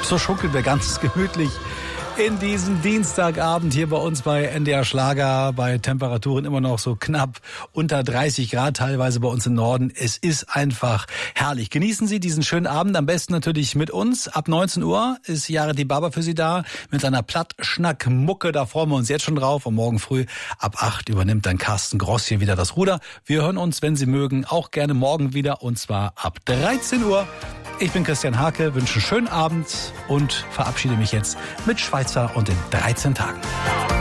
So schuckeln wir ganz gemütlich in diesem Dienstagabend hier bei uns bei NDR Schlager, bei Temperaturen immer noch so knapp unter 30 Grad, teilweise bei uns im Norden. Es ist einfach herrlich. Genießen Sie diesen schönen Abend, am besten natürlich mit uns. Ab 19 Uhr ist Jared Baba für Sie da mit seiner Plattschnack-Mucke. Da freuen wir uns jetzt schon drauf. Und morgen früh ab 8 übernimmt dann Carsten Gross hier wieder das Ruder. Wir hören uns, wenn Sie mögen, auch gerne morgen wieder, und zwar ab 13 Uhr. Ich bin Christian Hake, wünsche einen schönen Abend und verabschiede mich jetzt mit Schweizer und in 13 Tagen.